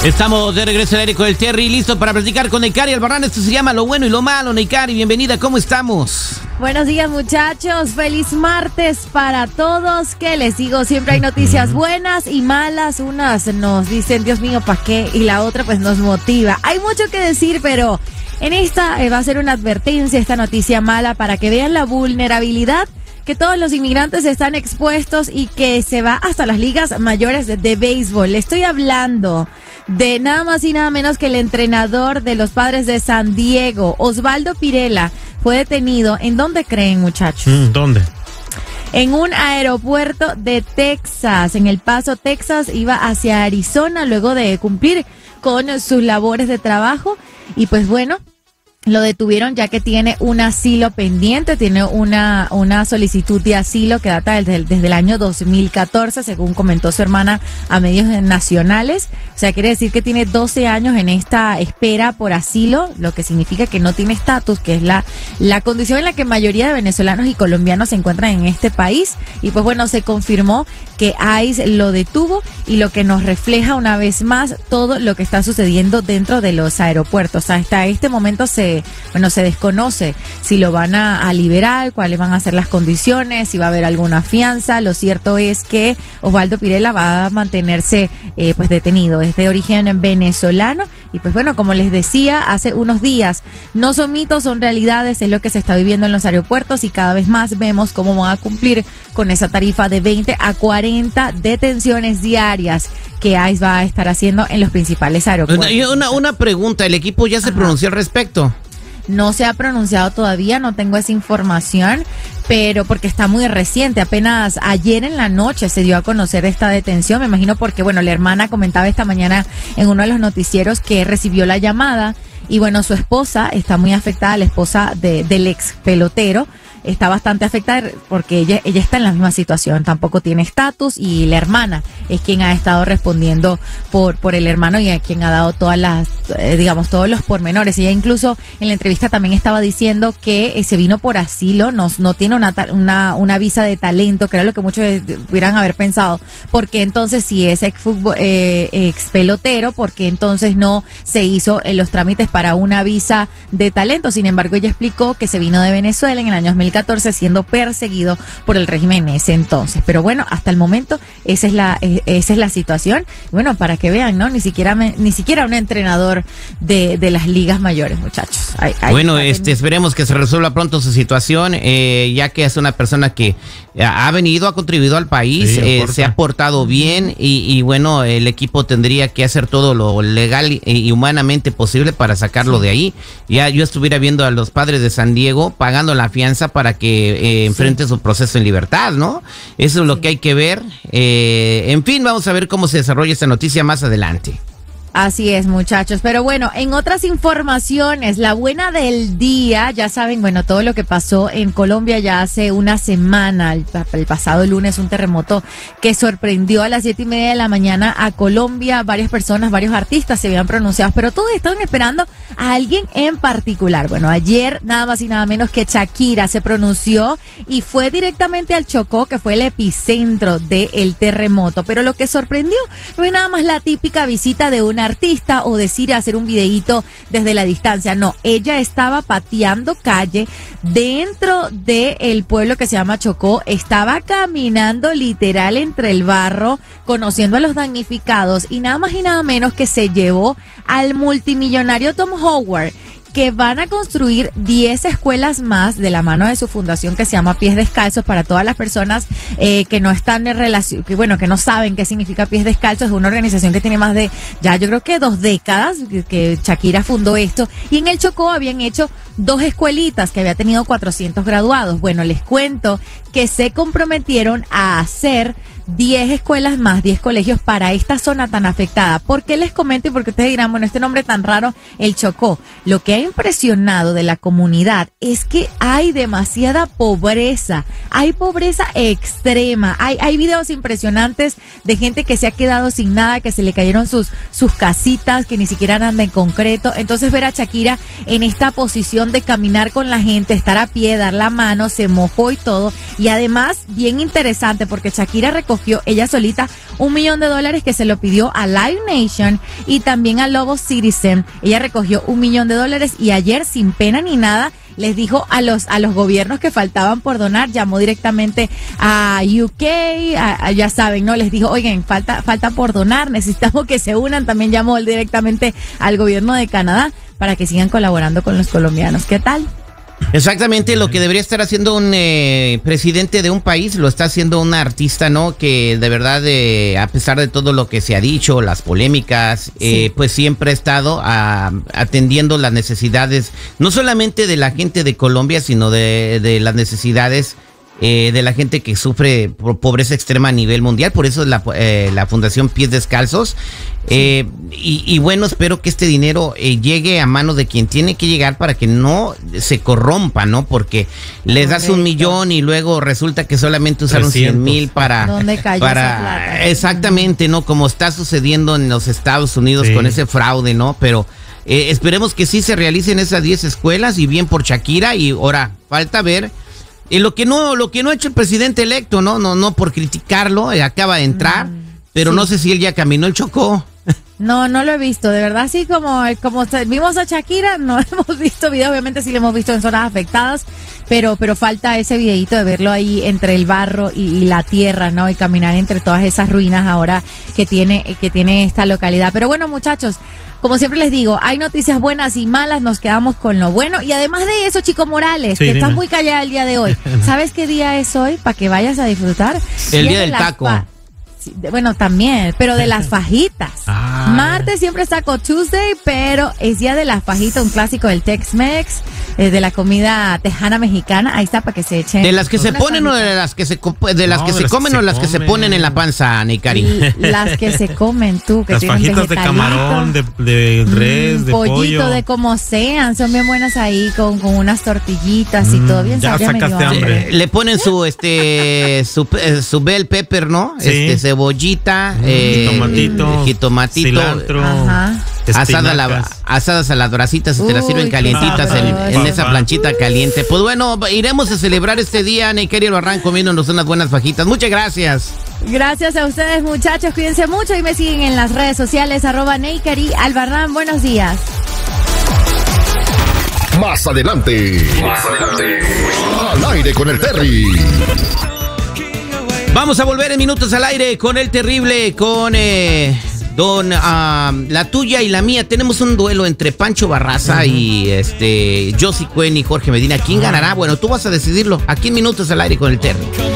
Estamos de regreso al aire con el Terry, listo para platicar con Neikari Albarrán. Esto se llama Lo Bueno y Lo Malo. Neikari, bienvenida, ¿cómo estamos? Buenos días, muchachos, feliz martes para todos. ¿Qué les digo? Siempre hay noticias buenas y malas. Unas nos dicen, Dios mío, ¿para qué? Y la otra pues nos motiva. Hay mucho que decir, pero en esta va a ser una advertencia, esta noticia mala, para que vean la vulnerabilidad que todos los inmigrantes están expuestos y que se va hasta las ligas mayores de béisbol. Le estoy hablando de nada más y nada menos que el entrenador de los Padres de San Diego, Osvaldo Pirela, fue detenido. ¿En dónde creen, muchachos? ¿Dónde? En un aeropuerto de Texas, en El Paso, Texas. Iba hacia Arizona luego de cumplir con sus labores de trabajo y pues bueno, lo detuvieron ya que tiene un asilo pendiente, tiene una solicitud de asilo que data desde el año 2014, según comentó su hermana a medios nacionales. O sea, quiere decir que tiene 12 años en esta espera por asilo, lo que significa que no tiene estatus, que es la condición en la que mayoría de venezolanos y colombianos se encuentran en este país. Y pues bueno, se confirmó que ICE lo detuvo y lo que nos refleja una vez más todo lo que está sucediendo dentro de los aeropuertos. Hasta este momento se desconoce si lo van a liberar, cuáles van a ser las condiciones, si va a haber alguna fianza. Lo cierto es que Osvaldo Pirela va a mantenerse pues detenido. Es de origen venezolano y pues bueno, como les decía hace unos días, no son mitos, son realidades, es lo que se está viviendo en los aeropuertos y cada vez más vemos cómo van a cumplir con esa tarifa de 20 a 40 detenciones diarias que ICE va a estar haciendo en los principales aeropuertos. Una pregunta, ¿el equipo ya se pronunció al respecto? No se ha pronunciado todavía, no tengo esa información, pero porque está muy reciente, apenas ayer en la noche se dio a conocer esta detención, me imagino porque, bueno, la hermana comentaba esta mañana en uno de los noticieros que recibió la llamada y, bueno, su esposa está muy afectada, la esposa del ex pelotero, está bastante afectada porque ella está en la misma situación, tampoco tiene estatus y la hermana es quien ha estado respondiendo por el hermano y a quien ha dado todas las, todos los pormenores. Ella incluso en la entrevista también estaba diciendo que se vino por asilo, no tiene una visa de talento, que era lo que muchos hubieran haber pensado, porque entonces si es ex pelotero, porque entonces no se hizo los trámites para una visa de talento. Sin embargo, ella explicó que se vino de Venezuela en el año 2014 siendo perseguido por el régimen en ese entonces. Pero bueno, hasta el momento esa es la situación. Bueno, para que vean, ¿no? Ni siquiera un entrenador de las ligas mayores, muchachos. Esperemos que se resuelva pronto su situación, ya que es una persona que ha contribuido al país, sí, se ha portado bien y bueno, el equipo tendría que hacer todo lo legal y humanamente posible para sacarlo de ahí. Ya yo estuviera viendo a los Padres de San Diego pagando la fianza para que enfrente su proceso en libertad, ¿no? Eso es lo que hay que ver. En fin, vamos a ver cómo se desarrolla esta noticia más adelante. Así es, muchachos. Pero bueno, en otras informaciones, la buena del día, ya saben, bueno, todo lo que pasó en Colombia ya hace una semana, el pasado lunes, un terremoto que sorprendió a las 7:30 de la mañana a Colombia. Varias personas, varios artistas se habían pronunciado, pero todos estaban esperando a alguien en particular. Bueno, ayer nada más y nada menos que Shakira se pronunció y fue directamente al Chocó, que fue el epicentro del terremoto. Pero lo que sorprendió no fue nada más la típica visita de una artista o decir hacer un videíto desde la distancia. No, ella estaba pateando calle dentro del pueblo que se llama Chocó, estaba caminando literal entre el barro, conociendo a los damnificados y nada más y nada menos que se llevó al multimillonario Tom Howard, que van a construir 10 escuelas más de la mano de su fundación que se llama Pies Descalzos para todas las personas que no están en relación, que no saben qué significa Pies Descalzos. Es una organización que tiene más de, yo creo que 2 décadas que Shakira fundó esto, y en el Chocó habían hecho 2 escuelitas que había tenido 400 graduados. Bueno, les cuento que se comprometieron a hacer 10 escuelas más, 10 colegios para esta zona tan afectada. ¿Por qué les comento? Y porque ustedes dirán, bueno, este nombre tan raro, el Chocó. Lo que ha impresionado de la comunidad es que hay demasiada pobreza, hay pobreza extrema, hay videos impresionantes de gente que se ha quedado sin nada, que se le cayeron sus casitas, que ni siquiera eran de concreto. Entonces ver a Shakira en esta posición de caminar con la gente, estar a pie, dar la mano, se mojó y todo. Y además, bien interesante, porque Shakira recogió recogió ella solita $1 millón que se lo pidió a Live Nation y también a Lobo Citizen. Ella recogió $1 millón y ayer, sin pena ni nada, les dijo a los gobiernos que faltaban por donar, llamó directamente a UK, ya saben, ¿no? Les dijo, oigan, falta por donar, necesitamos que se unan. También llamó directamente al gobierno de Canadá para que sigan colaborando con los colombianos. ¿Qué tal? Exactamente, lo que debería estar haciendo un presidente de un país, lo está haciendo una artista, ¿no? Que de verdad, a pesar de todo lo que se ha dicho, las polémicas, sí, pues siempre ha estado atendiendo las necesidades, no solamente de la gente de Colombia, sino de las necesidades de la gente que sufre pobreza extrema a nivel mundial. Por eso es la Fundación Pies Descalzos. Y bueno, espero que este dinero llegue a manos de quien tiene que llegar para que no se corrompa, ¿no? Porque les das $1 millón y luego resulta que solamente usaron 100,000 para... ¿Dónde cayó esa plata? Exactamente, ¿no? Como está sucediendo en los Estados Unidos, sí, con ese fraude, ¿no? Pero esperemos que sí se realicen esas 10 escuelas y bien por Shakira. Y ahora falta ver lo que no ha hecho el presidente electo, no por criticarlo, acaba de entrar, pero sí, no sé si él ya caminó el Chocó. No lo he visto, de verdad, sí, como vimos a Shakira, no hemos visto videos, obviamente sí lo hemos visto en zonas afectadas, pero falta ese videito de verlo ahí entre el barro y la tierra, ¿no? Y caminar entre todas esas ruinas ahora que tiene esta localidad. Pero bueno, muchachos, como siempre les digo, hay noticias buenas y malas, nos quedamos con lo bueno. Y además de eso, Chico Morales, sí, que estás muy callada el día de hoy. ¿Sabes qué día es hoy? Para que vayas a disfrutar. El día del taco. Bueno, también, pero de las fajitas. Martes siempre es Taco Tuesday, pero es día de las fajitas, un clásico del Tex-Mex, de la comida tejana mexicana. Ahí está, para que se echen. ¿De las que se ponen fajitas, o de las que se comen o las que se ponen en la panza, Nicari? Las que se comen, tú, que las tienen fajitas de camarón, de res, de pollito, pollo, de como sean, son bien buenas ahí con unas tortillitas y todo bien. Ya sacaste hambre. Le ponen su bell pepper, ¿no? Sí. Cebollita, jitomatito, cilantro, asadas a las bracitas y te las sirven calientitas en esa planchita caliente. Pues bueno, iremos a celebrar este día, Neikari Albarrán, comiéndonos unas buenas fajitas. Muchas gracias. Gracias a ustedes, muchachos, cuídense mucho y me siguen en las redes sociales, @Neikari Albarrán. Buenos días. Más adelante, al aire con el Terry. Vamos a volver en minutos al aire con el terrible, con la tuya y la mía. Tenemos un duelo entre Pancho Barraza y Josie Cuen y Jorge Medina. ¿Quién ganará? Bueno, tú vas a decidirlo aquí en Minutos al Aire con el Terry.